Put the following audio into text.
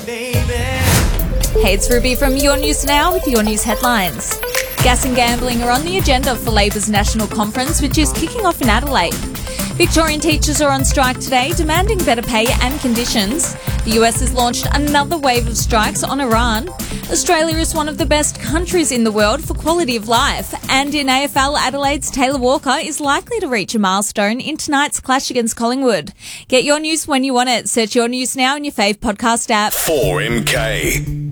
Hey, it's Ruby from Your News Now with Your News headlines. Gas and gambling are on the agenda for Labor's National Conference, which is kicking off in Adelaide. Victorian teachers are on strike today, demanding better pay and conditions. The US has launched another wave of strikes on Iran. Australia is one of the best countries in the world for quality of life. And in AFL, Adelaide's Taylor Walker is likely to reach a milestone in tonight's clash against Collingwood. Get your news when you want it. Search Your News Now in your fave podcast app. 4MK.